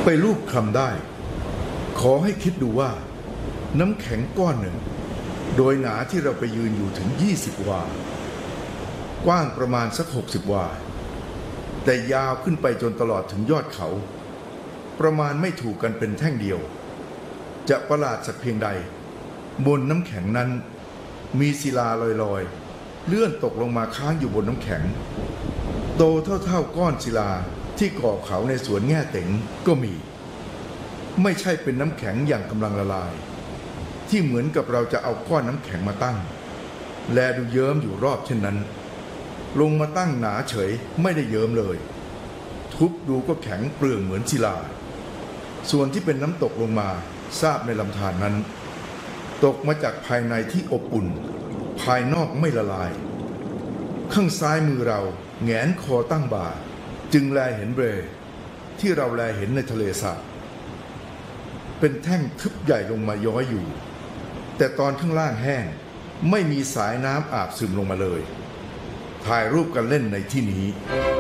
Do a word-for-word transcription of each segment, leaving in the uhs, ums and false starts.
ไปรูปคลำได้ขอให้คิดดูว่าน้ำแข็งก้อนหนึ่งโดยหนาที่เราไปยืนอยู่ถึงยี่สิบวากว้างประมาณสักหกสิบวาแต่ยาวขึ้นไปจนตลอดถึงยอดเขาประมาณไม่ถูกกันเป็นแท่งเดียวจะประหลาดสักเพียงใดบนน้ำแข็งนั้นมีศิลาลอยๆเลื่อนตกลงมาค้างอยู่บนน้ำแข็งโตเท่าๆก้อนศิลาที่ก่อเขาในสวนแง่เต๋งก็มีไม่ใช่เป็นน้ำแข็งอย่างกำลังละลายที่เหมือนกับเราจะเอาก้อนน้ำแข็งมาตั้งแลดูเยิ้มอยู่รอบเช่นนั้นลงมาตั้งหนาเฉยไม่ได้เยิ้มเลยทุบดูก็แข็งเปลืองเหมือนศิลาส่วนที่เป็นน้ำตกลงมาทราบในลำธารนั้นตกมาจากภายในที่อบอุ่นภายนอกไม่ละลายข้างซ้ายมือเราแหงนคอตั้งบ่าจึงแลเห็นเบรที่เราแลเห็นในทะเลสาบเป็นแท่งทึบใหญ่ลงมาย้อยอยู่แต่ตอนข้างล่างแห้งไม่มีสายน้ำอาบซึมลงมาเลยถ่ายรูปกันเล่นในที่นี้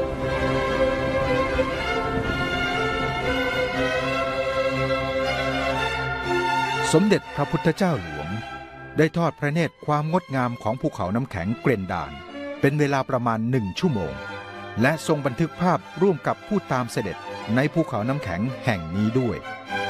สมเด็จพระพุทธเจ้าหลวงได้ทอดพระเนตรความงดงามของภูเขาน้ำแข็งเกรนด่านเป็นเวลาประมาณหนึ่งชั่วโมงและทรงบันทึกภาพร่วมกับผู้ตามเสด็จในภูเขาน้ำแข็งแห่งนี้ด้วย